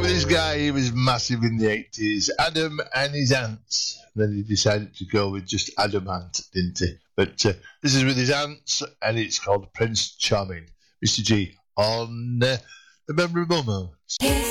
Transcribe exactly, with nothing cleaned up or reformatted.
this guy, he was massive in the eighties. Adam and his ants. Then he decided to go with just Adam Ant, didn't he? But uh, this is with his ants, and it's called Prince Charming. Mister G on uh, the Memorable Moments.